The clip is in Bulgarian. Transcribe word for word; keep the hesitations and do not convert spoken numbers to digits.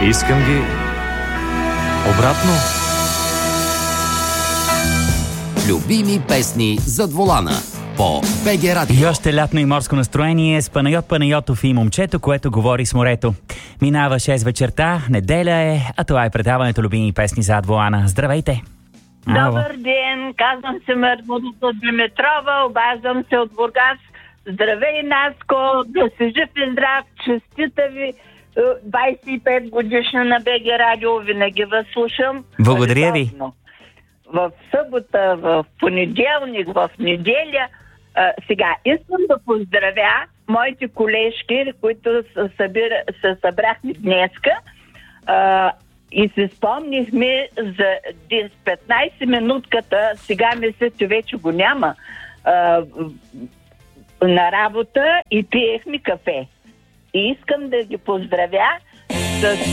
Искам ги обратно. Любими песни зад волана по БГ Радио. И още лятно и морско настроение с Панайот Панайотов и момчето, което говори с морето. Минава шест вечерта, неделя е, а това е предаването Любими песни зад волана. Здравейте! Добър ден, казвам се Маргарита Димитрова, обаждам се от Бургас. Здравей, Наско, да си жив и здрав, честита ви двайсет и пет годишна на БГ Радио, винаги вас слушам. Благодаря ви. В събота, в понеделник, в неделя. А, сега, искам да поздравя моите колежки, които се, събира, се събрахме днеска а, и се спомнихме за петнайсет минутката, сега мисля, че вече го няма, а, на работа и пиехме кафе. И искам да ги поздравя с